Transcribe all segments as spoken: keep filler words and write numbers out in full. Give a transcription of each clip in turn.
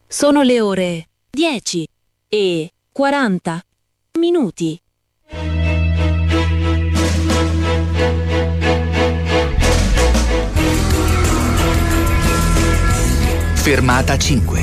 Sono le ore dieci e quaranta minuti. Fermata cinque.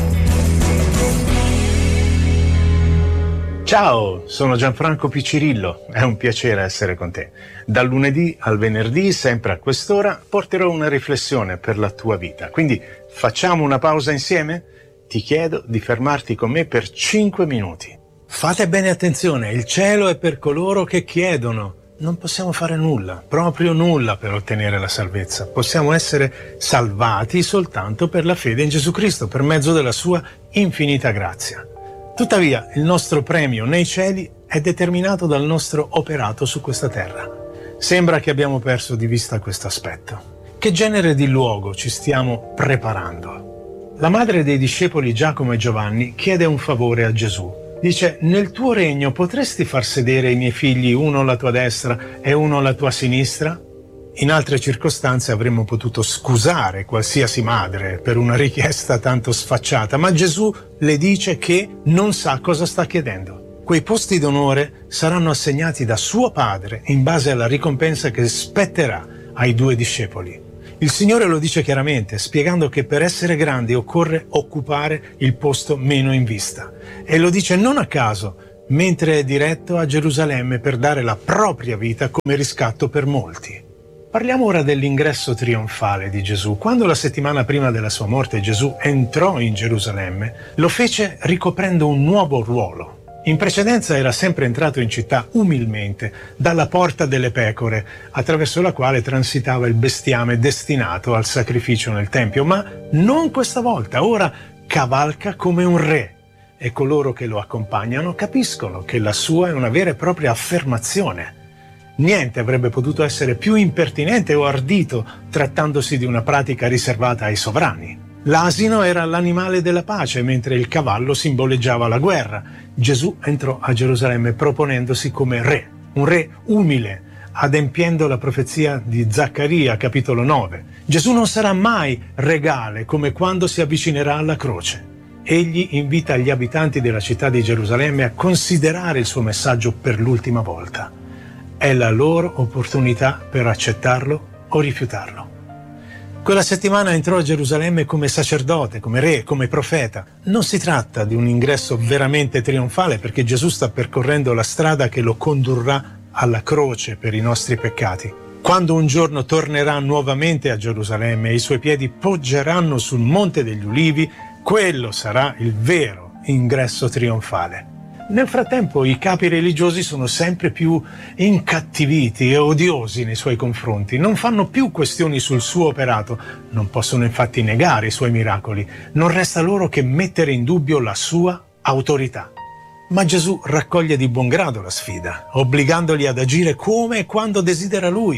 Ciao, sono Gianfranco Piccirillo, è un piacere essere con te. Dal lunedì al venerdì, sempre a quest'ora, porterò una riflessione per la tua vita. Quindi facciamo una pausa insieme? Ti chiedo di fermarti con me per cinque minuti. Fate bene attenzione, il cielo è per coloro che chiedono. Non possiamo fare nulla, proprio nulla per ottenere la salvezza. Possiamo essere salvati soltanto per la fede in Gesù Cristo, per mezzo della sua infinita grazia. Tuttavia, il nostro premio nei cieli è determinato dal nostro operato su questa terra. Sembra che abbiamo perso di vista questo aspetto. Che genere di luogo ci stiamo preparando? La madre dei discepoli Giacomo e Giovanni chiede un favore a Gesù. Dice: nel tuo regno potresti far sedere i miei figli uno alla tua destra e uno alla tua sinistra? In altre circostanze avremmo potuto scusare qualsiasi madre per una richiesta tanto sfacciata, ma Gesù le dice che non sa cosa sta chiedendo. Quei posti d'onore saranno assegnati da suo padre in base alla ricompensa che spetterà ai due discepoli. Il Signore lo dice chiaramente, spiegando che per essere grandi occorre occupare il posto meno in vista. E lo dice non a caso, mentre è diretto a Gerusalemme per dare la propria vita come riscatto per molti. Parliamo ora dell'ingresso trionfale di Gesù. Quando la settimana prima della sua morte Gesù entrò in Gerusalemme, lo fece ricoprendo un nuovo ruolo. In precedenza era sempre entrato in città umilmente, dalla porta delle pecore, attraverso la quale transitava il bestiame destinato al sacrificio nel Tempio, ma non questa volta, ora cavalca come un re e coloro che lo accompagnano capiscono che la sua è una vera e propria affermazione. Niente avrebbe potuto essere più impertinente o ardito trattandosi di una pratica riservata ai sovrani. L'asino era l'animale della pace, mentre il cavallo simboleggiava la guerra. Gesù entrò a Gerusalemme proponendosi come re, un re umile, adempiendo la profezia di Zaccaria, capitolo nove. Gesù non sarà mai regale come quando si avvicinerà alla croce. Egli invita gli abitanti della città di Gerusalemme a considerare il suo messaggio per l'ultima volta. È la loro opportunità per accettarlo o rifiutarlo. Quella settimana entrò a Gerusalemme come sacerdote, come re, come profeta. Non si tratta di un ingresso veramente trionfale perché Gesù sta percorrendo la strada che lo condurrà alla croce per i nostri peccati. Quando un giorno tornerà nuovamente a Gerusalemme e i suoi piedi poggeranno sul Monte degli Ulivi, quello sarà il vero ingresso trionfale. Nel frattempo i capi religiosi sono sempre più incattiviti e odiosi nei suoi confronti, non fanno più questioni sul suo operato, non possono infatti negare i suoi miracoli, non resta loro che mettere in dubbio la sua autorità. Ma Gesù raccoglie di buon grado la sfida, obbligandoli ad agire come e quando desidera Lui.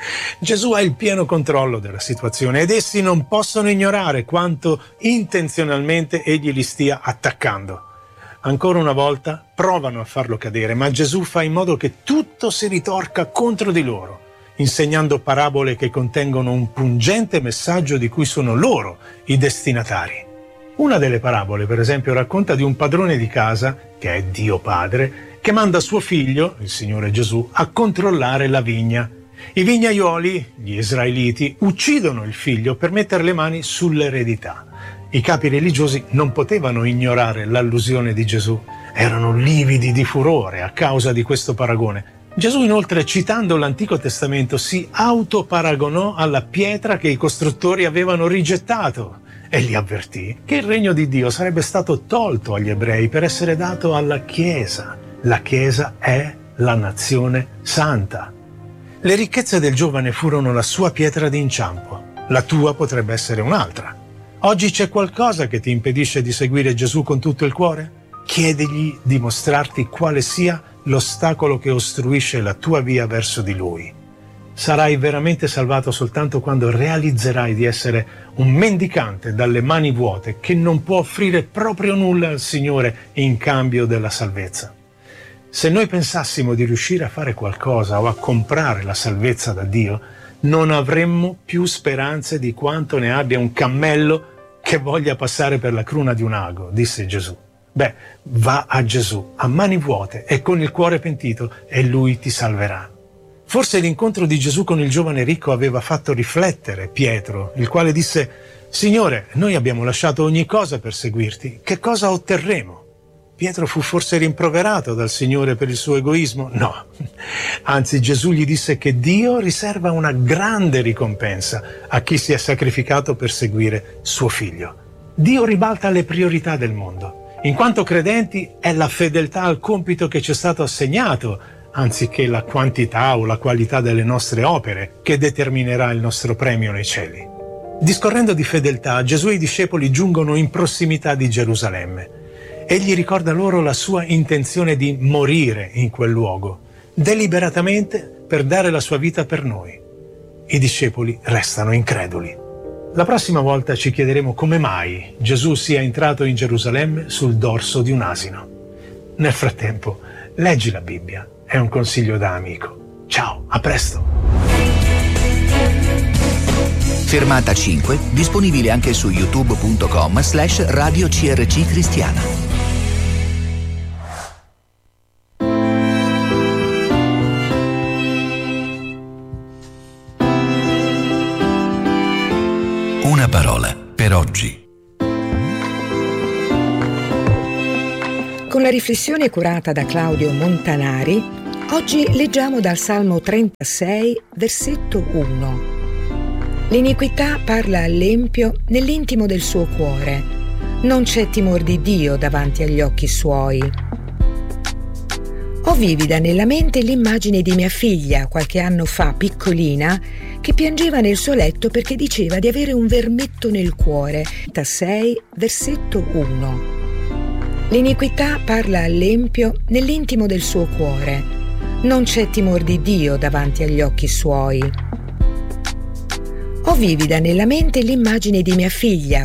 Gesù ha il pieno controllo della situazione ed essi non possono ignorare quanto intenzionalmente Egli li stia attaccando. Ancora una volta provano a farlo cadere, ma Gesù fa in modo che tutto si ritorca contro di loro, insegnando parabole che contengono un pungente messaggio di cui sono loro i destinatari. Una delle parabole, per esempio, racconta di un padrone di casa, che è Dio Padre, che manda suo figlio, il Signore Gesù, a controllare la vigna. I vignaioli, gli israeliti, uccidono il figlio per mettere le mani sull'eredità. I capi religiosi non potevano ignorare l'allusione di Gesù, erano lividi di furore a causa di questo paragone. Gesù inoltre, citando l'Antico Testamento, si autoparagonò alla pietra che i costruttori avevano rigettato e li avvertì che il regno di Dio sarebbe stato tolto agli ebrei per essere dato alla Chiesa. La Chiesa è la nazione santa. Le ricchezze del giovane furono la sua pietra d'inciampo, la tua potrebbe essere un'altra. Oggi c'è qualcosa che ti impedisce di seguire Gesù con tutto il cuore? Chiedigli di mostrarti quale sia l'ostacolo che ostruisce la tua via verso di Lui. Sarai veramente salvato soltanto quando realizzerai di essere un mendicante dalle mani vuote che non può offrire proprio nulla al Signore in cambio della salvezza. Se noi pensassimo di riuscire a fare qualcosa o a comprare la salvezza da Dio, non avremmo più speranze di quanto ne abbia un cammello che voglia passare per la cruna di un ago, disse Gesù. Beh, va a Gesù a mani vuote e con il cuore pentito e lui ti salverà. Forse l'incontro di Gesù con il giovane ricco aveva fatto riflettere Pietro, il quale disse: Signore, noi abbiamo lasciato ogni cosa per seguirti, che cosa otterremo? Pietro fu forse rimproverato dal Signore per il suo egoismo? No, anzi Gesù gli disse che Dio riserva una grande ricompensa a chi si è sacrificato per seguire suo figlio. Dio ribalta le priorità del mondo. In quanto credenti è la fedeltà al compito che ci è stato assegnato, anziché la quantità o la qualità delle nostre opere, che determinerà il nostro premio nei cieli. Discorrendo di fedeltà, Gesù e i discepoli giungono in prossimità di Gerusalemme. Egli ricorda loro la sua intenzione di morire in quel luogo, deliberatamente per dare la sua vita per noi. I discepoli restano increduli. La prossima volta ci chiederemo come mai Gesù sia entrato in Gerusalemme sul dorso di un asino. Nel frattempo, leggi la Bibbia, è un consiglio da amico. Ciao, a presto! Fermata cinque, disponibile anche su youtube punto com slash radio C R C Cristiana. Una parola per oggi. Con la riflessione curata da Claudio Montanari, oggi leggiamo dal Salmo trentasei, versetto uno. L'iniquità parla all'empio nell'intimo del suo cuore. Non c'è timor di Dio davanti agli occhi suoi. Ho vivida nella mente l'immagine di mia figlia, qualche anno fa, piccolina, che piangeva nel suo letto perché diceva di avere un vermetto nel cuore. trentasei, versetto uno. L'iniquità parla all'empio nell'intimo del suo cuore. Non c'è timor di Dio davanti agli occhi suoi. Ho vivida nella mente l'immagine di mia figlia,